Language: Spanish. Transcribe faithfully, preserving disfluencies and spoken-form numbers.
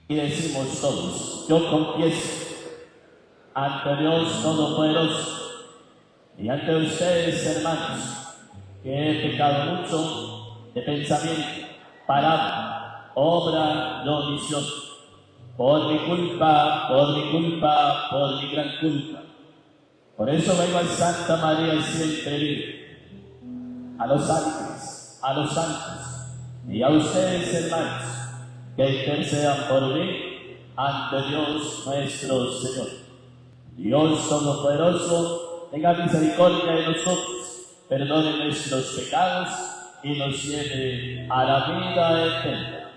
Y decimos todos, yo confieso ante Dios Todopoderoso y ante ustedes, hermanos, que he pecado mucho de pensamiento, palabra, obra, no omisión, por mi culpa, por mi culpa, por mi gran culpa. Por eso vengo a Santa María siempre vive, a los ángeles, a los santos y a ustedes, hermanos, que intercedan por mí ante Dios nuestro Señor. Dios Todopoderoso, tenga misericordia de nosotros, perdone nuestros pecados y nos lleve a la vida eterna.